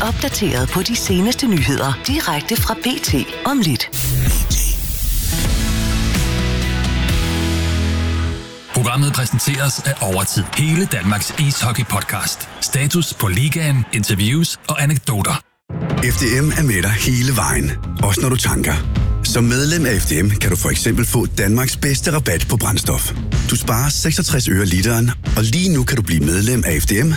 opdateret på de seneste nyheder direkte fra BT om lidt. Programmet præsenteres af Overtid. Hele Danmarks ishockey-podcast. Status på ligaen, interviews og anekdoter. FDM er med dig hele vejen, også når du tanker. Som medlem af FDM kan du for eksempel få Danmarks bedste rabat på brændstof. Du sparer 66 øre literen, og lige nu kan du blive medlem af FDM